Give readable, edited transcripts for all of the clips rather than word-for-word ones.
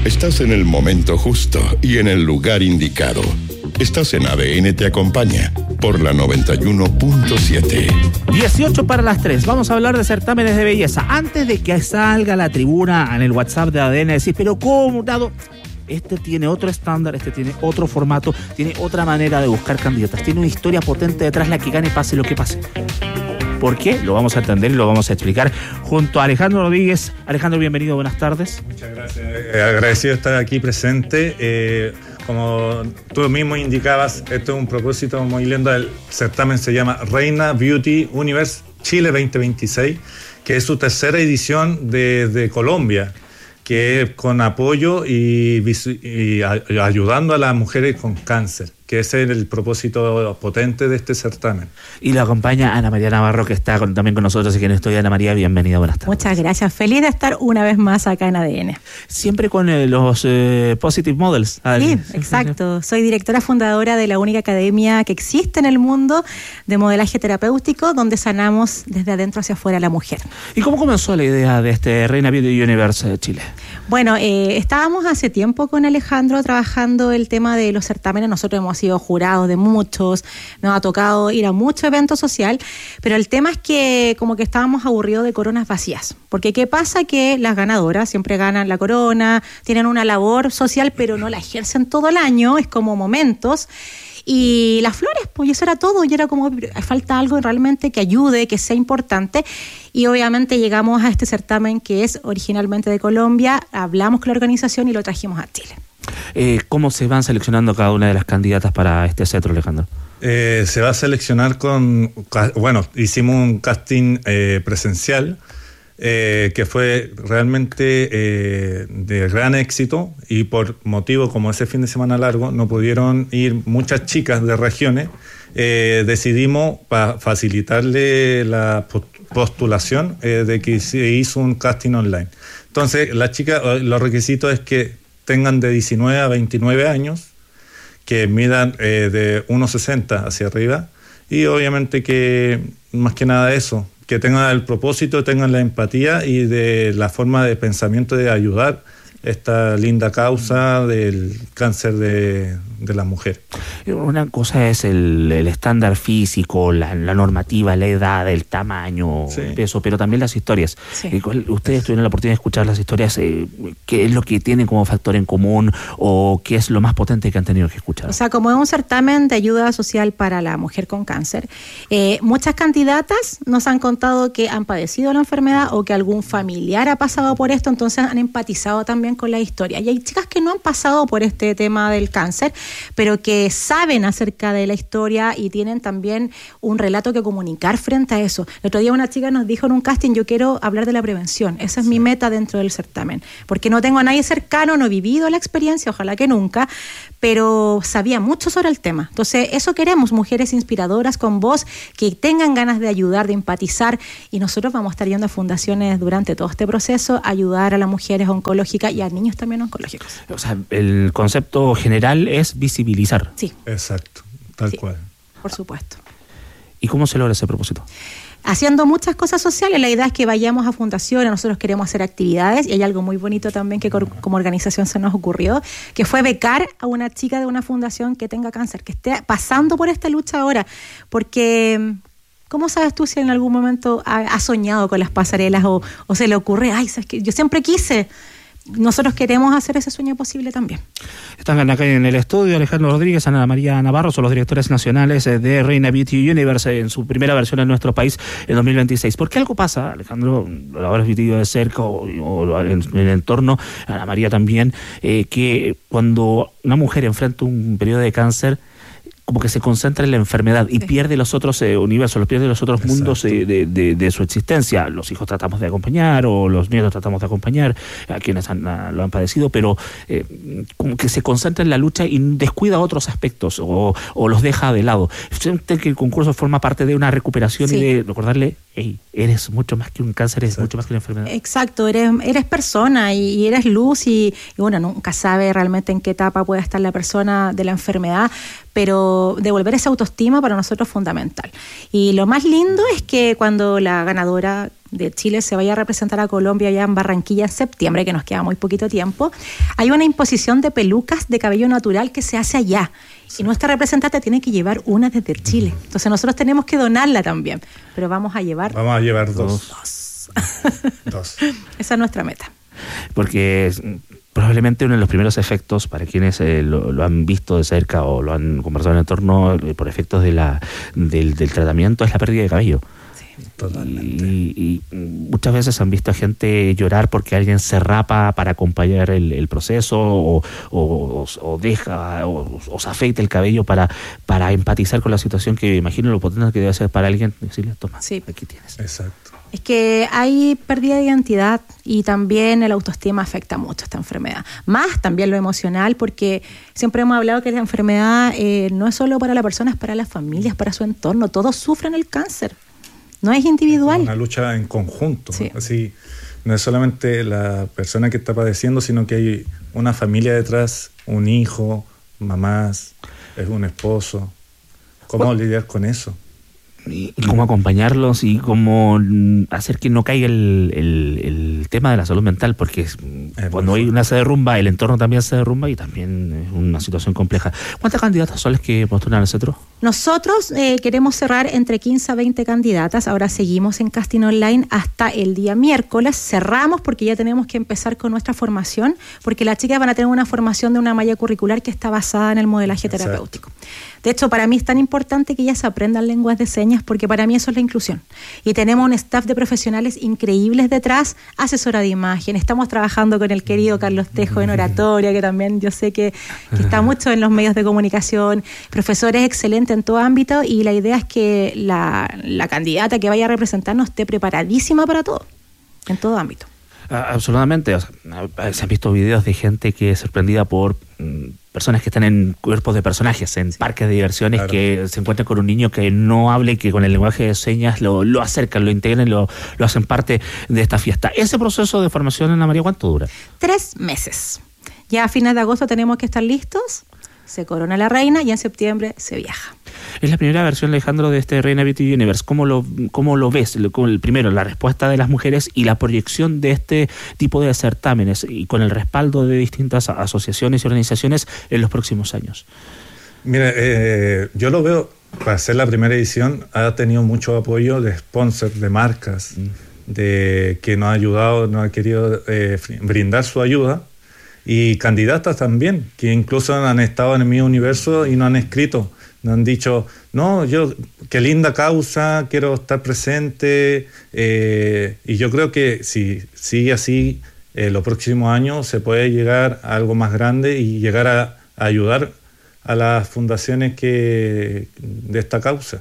Estás en el momento justo y en el lugar indicado. Estás en ADN Te Acompaña por la 91.7. 18 para las 3. Vamos a hablar de certámenes de belleza. Antes de que salga la tribuna en el WhatsApp de ADN, decir, pero ¿cómo, dado? Este tiene otro estándar, este tiene otro formato, tiene otra manera de buscar candidatas, tiene una historia potente detrás, la que gane pase lo que pase. ¿Por qué? Lo vamos a entender y lo vamos a explicar junto a Alejandro Rodríguez. Alejandro, bienvenido, buenas tardes. Muchas gracias. Agradecido de estar aquí presente. Como tú mismo indicabas, esto es un propósito muy lindo. El certamen se llama Reina Beauty Universe Chile 2026, que es su tercera edición desde Colombia, que es con apoyo y ayudando a las mujeres con cáncer, que ese es el propósito potente de este certamen. Y lo acompaña Ana María Navarro, que está también con nosotros, así que en esto, Ana María, bienvenida, buenas tardes. Muchas gracias, feliz de estar una vez más acá en ADN. Siempre con los Positive Models. Sí, exacto. Soy directora fundadora de la única academia que existe en el mundo de modelaje terapéutico, donde sanamos desde adentro hacia afuera a la mujer. ¿Y cómo comenzó la idea de este Reina Beauty Universe Chile? Bueno, estábamos hace tiempo con Alejandro trabajando el tema de los certámenes. Nosotros hemos sido jurados de muchos, nos ha tocado ir a muchos eventos social, pero el tema es que como que estábamos aburridos de coronas vacías, porque ¿qué pasa? Que las ganadoras siempre ganan la corona, tienen una labor social, pero no la ejercen todo el año, es como momentos. Y las flores, pues eso era todo, y era como, falta algo realmente que ayude, que sea importante, y obviamente llegamos a este certamen que es originalmente de Colombia, hablamos con la organización y lo trajimos a Chile. ¿Cómo se van seleccionando cada una de las candidatas para este cetro, Alejandro? Se va a seleccionar hicimos un casting presencial, que fue realmente de gran éxito, y por motivo como ese fin de semana largo no pudieron ir muchas chicas de regiones. Decidimos para facilitarle la postulación de que se hizo un casting online. Entonces las chicas, los requisitos es que tengan de 19 a 29 años, que midan de 1,60 hacia arriba, y obviamente que más que nada eso, que tengan el propósito, tengan la empatía y de la forma de pensamiento de ayudar esta linda causa del cáncer de la mujer. Una cosa es el estándar físico, la normativa, la edad, el tamaño, sí, el peso, pero también las historias. Sí. Ustedes tuvieron la oportunidad de escuchar las historias, ¿qué es lo que tienen como factor en común o qué es lo más potente que han tenido que escuchar? O sea, como es un certamen de ayuda social para la mujer con cáncer, muchas candidatas nos han contado que han padecido la enfermedad o que algún familiar ha pasado por esto, entonces han empatizado también con la historia. Y hay chicas que no han pasado por este tema del cáncer, pero que saben acerca de la historia y tienen también un relato que comunicar frente a eso. El otro día una chica nos dijo en un casting, yo quiero hablar de la prevención, esa es mi meta dentro del certamen, porque no tengo a nadie cercano, no he vivido la experiencia, ojalá que nunca, pero sabía mucho sobre el tema. Entonces eso queremos, mujeres inspiradoras con voz, que tengan ganas de ayudar, de empatizar, y nosotros vamos a estar yendo a fundaciones durante todo este proceso a ayudar a las mujeres oncológicas y a niños también oncológicos. O sea, el concepto general es visibilizar. Sí. Exacto, tal cual. Por supuesto. ¿Y cómo se logra ese propósito? Haciendo muchas cosas sociales. La idea es que vayamos a fundaciones, nosotros queremos hacer actividades, y hay algo muy bonito también que como organización se nos ocurrió, que fue becar a una chica de una fundación que tenga cáncer, que esté pasando por esta lucha ahora, porque ¿cómo sabes tú si en algún momento ha soñado con las pasarelas o se le ocurre, ay, ¿sabes qué? Yo siempre quise? Nosotros queremos hacer ese sueño posible también. Están acá en el estudio Alejandro Rodríguez, Ana María Navarro, son los directores nacionales de Reina Beauty Universe en su primera versión en nuestro país en 2026. ¿Por qué algo pasa, Alejandro? Lo habrás vivido de cerca o en el entorno, Ana María también, que cuando una mujer enfrenta un periodo de cáncer, como que se concentra en la enfermedad y pierde los otros universos, los pierde los otros mundos de su existencia. Los hijos tratamos de acompañar o los nietos tratamos de acompañar a quienes lo han padecido, pero como que se concentra en la lucha y descuida otros aspectos o los deja de lado. Siente que el concurso forma parte de una recuperación y de recordarle, hey, eres mucho más que un cáncer, eres mucho más que una enfermedad. Exacto, eres persona y eres luz y bueno, nunca sabe realmente en qué etapa puede estar la persona de la enfermedad, pero devolver esa autoestima para nosotros es fundamental. Y lo más lindo es que cuando la ganadora de Chile se vaya a representar a Colombia ya en Barranquilla en septiembre, que nos queda muy poquito tiempo, hay una imposición de pelucas de cabello natural que se hace allá. Sí. Y nuestra representante tiene que llevar una desde Chile. Entonces nosotros tenemos que donarla también. Pero vamos a llevar dos. Dos. Esa es nuestra meta. Porque probablemente uno de los primeros efectos, para quienes lo han visto de cerca o lo han conversado en el entorno por efectos del tratamiento, es la pérdida de cabello. Totalmente. Y muchas veces han visto a gente llorar porque alguien se rapa para acompañar el proceso o deja o se afeita el cabello para empatizar con la situación, que imagino lo potente que debe ser para alguien decirle, toma, aquí tienes. Exacto. Es que hay pérdida de identidad y también el autoestima afecta mucho esta enfermedad. Más también lo emocional, porque siempre hemos hablado que la enfermedad no es solo para la persona, es para las familias, para su entorno. Todos sufren el cáncer. No es individual. Es una lucha en conjunto. Sí. Así, no es solamente la persona que está padeciendo, sino que hay una familia detrás, un hijo, mamás, un esposo. ¿Cómo lidiar con eso? Y cómo acompañarlos y cómo hacer que no caiga el tema de la salud mental, porque cuando hay una se derrumba, el entorno también se derrumba y también es una situación compleja. ¿Cuántas candidatas son las que postulan al CETRO? Nosotros queremos cerrar entre 15 a 20 candidatas. Ahora seguimos en casting online hasta el día miércoles. Cerramos porque ya tenemos que empezar con nuestra formación, porque las chicas van a tener una formación de una malla curricular que está basada en el modelaje terapéutico. De hecho, para mí es tan importante que ellas aprendan lenguas de señas, porque para mí eso es la inclusión. Y tenemos un staff de profesionales increíbles detrás, asesora de imagen. Estamos trabajando con el querido Carlos Tejo en oratoria, que también yo sé que está mucho en los medios de comunicación, profesores excelentes en todo ámbito, y la idea es que la candidata que vaya a representarnos esté preparadísima para todo, en todo ámbito. Absolutamente. O sea, se han visto videos de gente que es sorprendida por personas que están en cuerpos de personajes, en parques de diversiones, claro, que se encuentran con un niño que no hable y que con el lenguaje de señas lo acercan, lo integran y lo hacen parte de esta fiesta. Ese proceso de formación, Ana María, ¿cuánto dura? 3 meses. Ya a fines de agosto tenemos que estar listos, se corona la reina y en septiembre se viaja. Es la primera versión, Alejandro, de este Reina Beauty Universe. ¿Cómo lo ves? Primero, la respuesta de las mujeres y la proyección de este tipo de certámenes y con el respaldo de distintas asociaciones y organizaciones en los próximos años. Mira, yo lo veo, para ser la primera edición, ha tenido mucho apoyo de sponsors, de marcas, de que nos ha ayudado, nos ha querido brindar su ayuda, y candidatas también, que incluso han estado en el mismo universo y nos han escrito. Nos han dicho, no, qué linda causa, quiero estar presente, y yo creo que si sigue así, los próximos años se puede llegar a algo más grande y llegar a ayudar a las fundaciones de esta causa.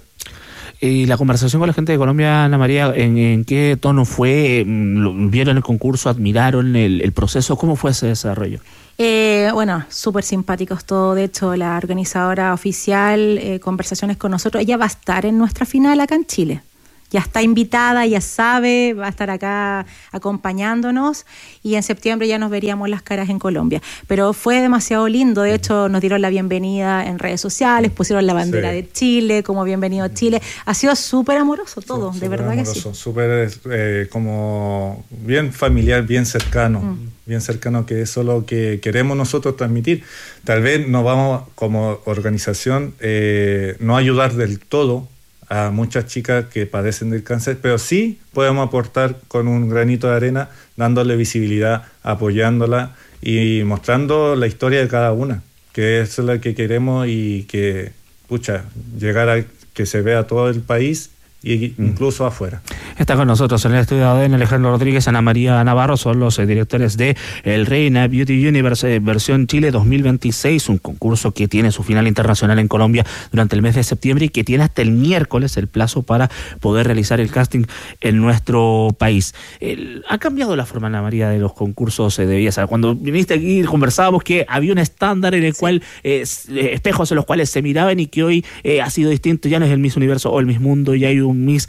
Y la conversación con la gente de Colombia, Ana María, ¿en qué tono fue? ¿Vieron el concurso? ¿Admiraron el proceso? ¿Cómo fue ese desarrollo? Bueno, súper simpáticos todo. De hecho, la organizadora oficial, conversaciones con nosotros, ella va a estar en nuestra final acá en Chile. Ya está invitada, ya sabe, va a estar acá acompañándonos, y en septiembre ya nos veríamos las caras en Colombia. Pero fue demasiado lindo. De hecho, nos dieron la bienvenida en redes sociales, pusieron la bandera de Chile como bienvenido a Chile. Ha sido súper amoroso todo, de verdad amoroso, que sí. Súper como bien familiar, bien cercano. Bien cercano, que eso es lo que queremos nosotros transmitir. Tal vez no vamos como organización no ayudar del todo a muchas chicas que padecen del cáncer, pero sí podemos aportar con un granito de arena, dándole visibilidad, apoyándola y mostrando la historia de cada una, que eso es lo que queremos, y que llegar a que se vea todo el país y incluso afuera. Está con nosotros en el estudio de ADN Alejandro Rodríguez, Ana María Navarro, son los directores de el Reina Beauty Universe versión Chile 2026, un concurso que tiene su final internacional en Colombia durante el mes de septiembre y que tiene hasta el miércoles el plazo para poder realizar el casting en nuestro país. ¿Ha cambiado la forma, Ana María, de los concursos de belleza? Cuando viniste aquí conversábamos que había un estándar en el cual espejos en los cuales se miraban, y que hoy ha sido distinto. Ya no es el Miss Universo o el Miss Mundo, ya hay un Miss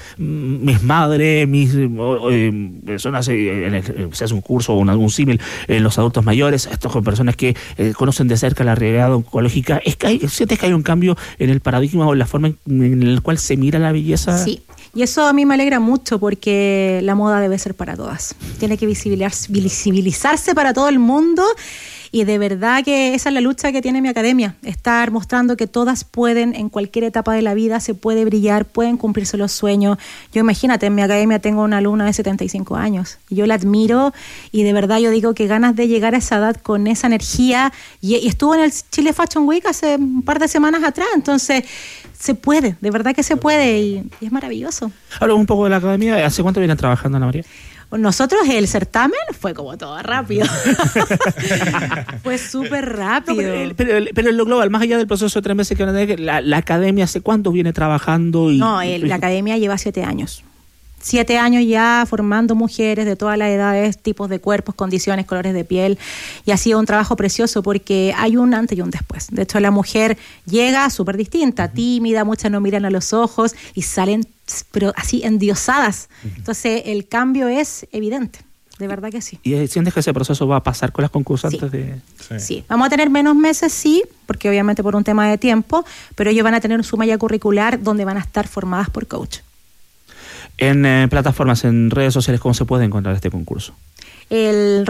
Madre, Miss personas, se hace un curso o algún símil en los adultos mayores. Estos son personas que conocen de cerca la realidad oncológica. ¿Sientes que hay un cambio en el paradigma o en la forma en la cual se mira la belleza? Sí, Y eso a mí me alegra mucho porque la moda debe ser para todas. Tiene que visibilizarse para todo el mundo. Y de verdad que esa es la lucha que tiene mi academia, estar mostrando que todas pueden, en cualquier etapa de la vida, se puede brillar, pueden cumplirse los sueños. Yo imagínate, en mi academia tengo una alumna de 75 años, y yo la admiro y de verdad yo digo que ganas de llegar a esa edad con esa energía, y estuvo en el Chile Fashion Week hace un par de semanas atrás, entonces se puede, de verdad que se puede y es maravilloso. Hablamos un poco de la academia, ¿hace cuánto vienen trabajando, Ana María? Nosotros el certamen fue como todo rápido. Fue súper rápido. No, pero en lo global, más allá del proceso de 3 meses que van a tener, la academia, ¿hace cuánto viene trabajando? La academia lleva 7 años. 7 años ya formando mujeres de todas las edades, tipos de cuerpos, condiciones, colores de piel, y ha sido un trabajo precioso porque hay un antes y un después. De hecho, la mujer llega súper distinta, tímida, muchas no miran a los ojos y salen pero así endiosadas. Entonces el cambio es evidente, de verdad que sí. ¿Y sientes que ese proceso va a pasar con las concursantes? Sí, vamos a tener menos meses, sí, porque obviamente por un tema de tiempo, pero ellos van a tener su malla curricular donde van a estar formadas por coach. En plataformas, en redes sociales, ¿cómo se puede encontrar este concurso? El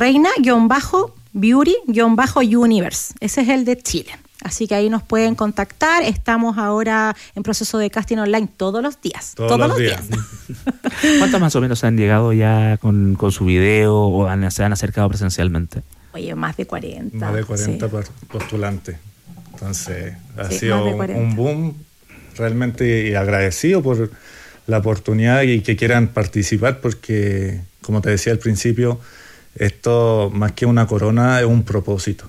Reina-Beauty-Universe, ese es el de Chile. Así que ahí nos pueden contactar. Estamos ahora en proceso de casting online todos los días. Todos los días. ¿Cuántas más o menos han llegado ya con su video o se han acercado presencialmente? Oye, más de 40. Más de 40 postulantes. Entonces, ha Sí, sido un boom realmente, y agradecido por la oportunidad y que quieran participar, porque, como te decía al principio, esto más que una corona es un propósito.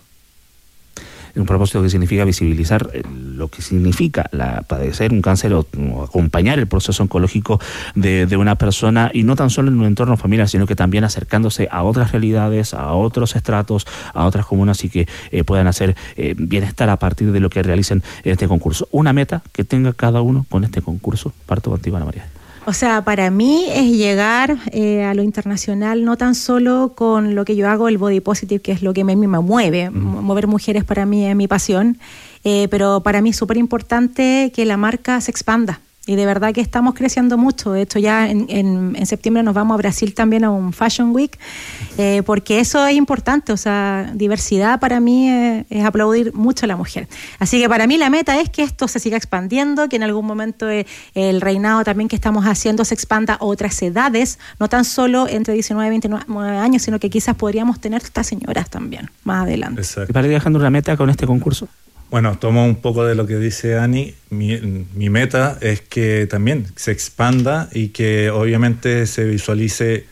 Un propósito que significa visibilizar lo que significa padecer un cáncer o acompañar el proceso oncológico de una persona, y no tan solo en un entorno familiar, sino que también acercándose a otras realidades, a otros estratos, a otras comunas, y que puedan hacer bienestar a partir de lo que realicen en este concurso. Una meta que tenga cada uno con este concurso. Parto contigo, Ana María. O sea, para mí es llegar a lo internacional, no tan solo con lo que yo hago, el body positive, que es lo que me mueve. Mover mujeres para mí es mi pasión, pero para mí es súper importante que la marca se expanda. Y de verdad que estamos creciendo mucho. De hecho, ya en septiembre nos vamos a Brasil también a un Fashion Week, porque eso es importante. O sea, diversidad para mí es aplaudir mucho a la mujer. Así que para mí la meta es que esto se siga expandiendo, que en algún momento el reinado también que estamos haciendo se expanda a otras edades, no tan solo entre 19 y 29 años, sino que quizás podríamos tener estas señoras también más adelante. Exacto. ¿Y para ir dejando una meta con este concurso? Bueno, tomo un poco de lo que dice Ani. Mi meta es que también se expanda y que obviamente se visualice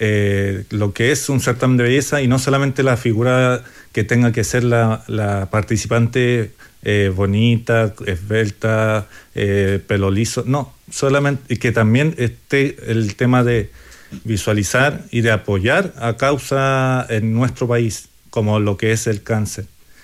lo que es un certamen de belleza, y no solamente la figura que tenga que ser la participante bonita, esbelta, pelo liso. No, solamente que también esté el tema de visualizar y de apoyar a causa en nuestro país, como lo que es el cáncer,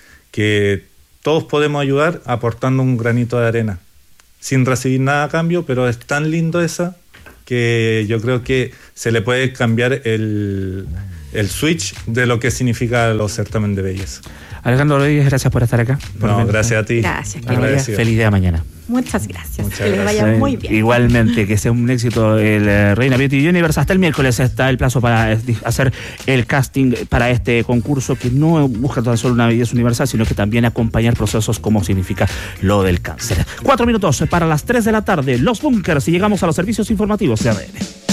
que todos podemos ayudar aportando un granito de arena, sin recibir nada a cambio, pero es tan lindo esa que yo creo que se le puede cambiar el switch de lo que significa los certámenes de belleza. Alejandro Rodríguez, gracias por estar acá. Gracias a ti. Gracias. Feliz día mañana. Muchas gracias. Muchas que les vaya gracias. muy bien. Igualmente, que sea un éxito el Reina Beauty Universe. Hasta el miércoles está el plazo para hacer el casting para este concurso, que no busca tan solo una belleza universal, sino que también acompañar procesos como significa lo del cáncer. 4 minutos para las 3 de la tarde, Los Bunkers, y llegamos a los servicios informativos de ADN.